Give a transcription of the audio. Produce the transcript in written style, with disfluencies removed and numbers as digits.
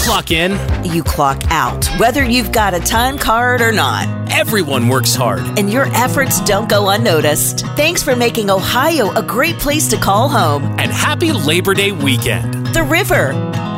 Clock in. You clock out, whether you've got a time card or not. Everyone works hard. And your efforts don't go unnoticed. Thanks for making Ohio a great place to call home. And happy Labor Day weekend. The River.